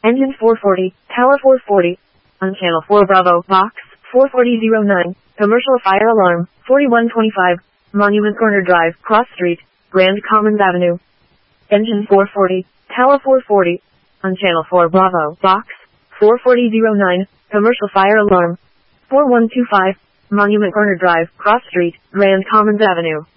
Engine 440, Tower 440. On Channel 4 Bravo, Box 44009. Commercial fire alarm, 4125. Monument Corner Drive, Cross Street, Grand Commons Avenue. Engine 440, Tower 440. On Channel 4 Bravo, Box 44009. Commercial fire alarm, 4125. Monument Corner Drive, Cross Street, Grand Commons Avenue.